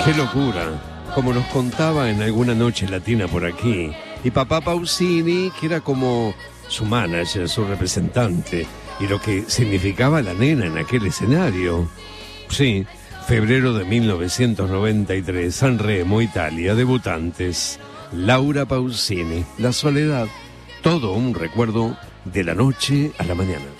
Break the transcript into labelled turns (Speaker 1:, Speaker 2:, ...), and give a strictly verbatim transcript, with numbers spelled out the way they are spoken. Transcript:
Speaker 1: Qué locura, como nos contaba en alguna noche latina por aquí. Y papá Pausini, que era como su manager, su representante, y lo que significaba la nena en aquel escenario. Sí, febrero de mil novecientos noventa y tres, Sanremo, Italia, debutantes. Laura Pausini, La Soledad, todo un recuerdo de la noche a la mañana.